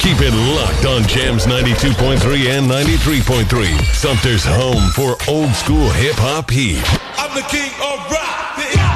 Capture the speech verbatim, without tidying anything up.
Keep it locked on Jams ninety-two point three and ninety-three point three. Sumter's home for old school hip-hop heat. I'm the king of rock.